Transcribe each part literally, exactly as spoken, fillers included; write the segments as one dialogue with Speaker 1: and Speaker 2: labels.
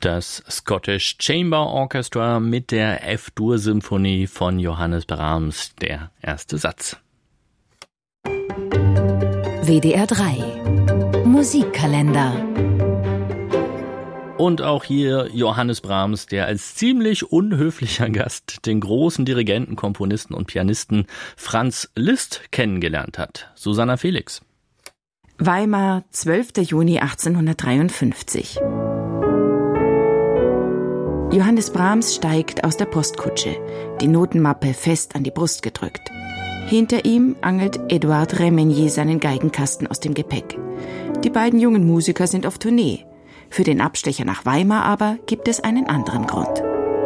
Speaker 1: Das Scottish Chamber Orchestra mit der F-Dur-Symphonie von Johannes Brahms, der erste Satz.
Speaker 2: W D R drei Musikkalender.
Speaker 1: Und auch hier Johannes Brahms, der als ziemlich unhöflicher Gast den großen Dirigenten, Komponisten und Pianisten Franz Liszt kennengelernt hat. Susanna Felix.
Speaker 3: Weimar, zwölfter Juni achtzehnhundertdreiundfünfzig. Johannes Brahms steigt aus der Postkutsche, die Notenmappe fest an die Brust gedrückt. Hinter ihm angelt Edouard Remenier seinen Geigenkasten aus dem Gepäck. Die beiden jungen Musiker sind auf Tournee. Für den Abstecher nach Weimar aber gibt es einen anderen Grund.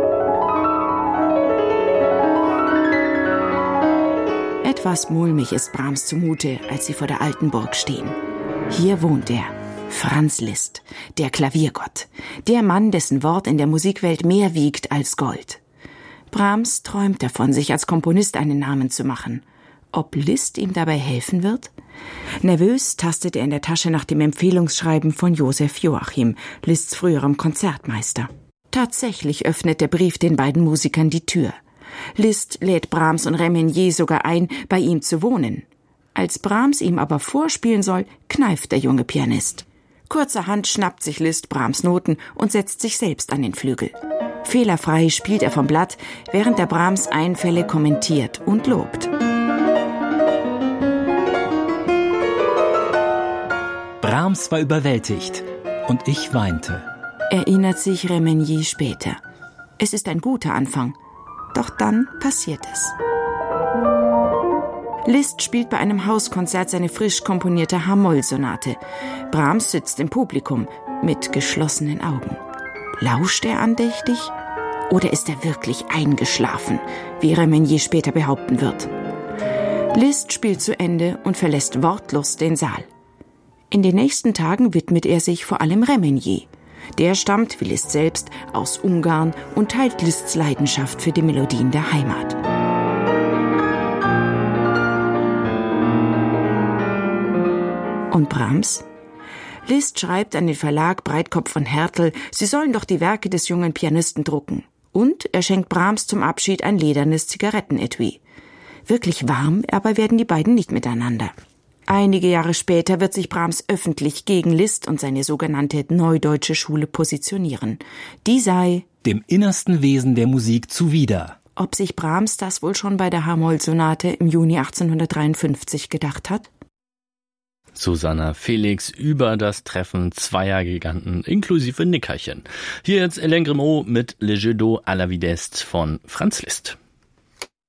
Speaker 3: Etwas mulmig ist Brahms zumute, als sie vor der alten Burg stehen. Hier wohnt er, Franz Liszt, der Klaviergott, der Mann, dessen Wort in der Musikwelt mehr wiegt als Gold. Brahms träumt davon, sich als Komponist einen Namen zu machen. Ob Liszt ihm dabei helfen wird? Nervös tastet er in der Tasche nach dem Empfehlungsschreiben von Joseph Joachim, Liszts früherem Konzertmeister. Tatsächlich öffnet der Brief den beiden Musikern die Tür. Liszt lädt Brahms und Remenier sogar ein, bei ihm zu wohnen. Als Brahms ihm aber vorspielen soll, kneift der junge Pianist. Kurzerhand schnappt sich Liszt Brahms Noten und setzt sich selbst an den Flügel. Fehlerfrei spielt er vom Blatt, während der Brahms Einfälle kommentiert und lobt.
Speaker 4: Brahms war überwältigt und ich weinte,
Speaker 3: erinnert sich Remenier später. Es ist ein guter Anfang, doch dann passiert es. Liszt spielt bei einem Hauskonzert seine frisch komponierte H-Moll-Sonate. Brahms sitzt im Publikum mit geschlossenen Augen. Lauscht er andächtig? Oder ist er wirklich eingeschlafen, wie Remenier später behaupten wird? Liszt spielt zu Ende und verlässt wortlos den Saal. In den nächsten Tagen widmet er sich vor allem Remenier. Der stammt, wie Liszt selbst, aus Ungarn und teilt Liszts Leidenschaft für die Melodien der Heimat. Und Brahms? Liszt schreibt an den Verlag Breitkopf von Hertel, sie sollen doch die Werke des jungen Pianisten drucken. Und er schenkt Brahms zum Abschied ein ledernes Zigarettenetui. Wirklich warm aber werden die beiden nicht miteinander. Einige Jahre später wird sich Brahms öffentlich gegen Liszt und seine sogenannte Neudeutsche Schule positionieren. Die sei
Speaker 4: dem innersten Wesen der Musik zuwider.
Speaker 3: Ob sich Brahms das wohl schon bei der H-Moll-Sonate im Juni achtzehnhundertdreiundfünfzig gedacht hat?
Speaker 1: Susanna Felix über das Treffen zweier Giganten inklusive Nickerchen. Hier jetzt Hélène Grimaud mit Le Jeu d'eau à la Vitesse von Franz Liszt.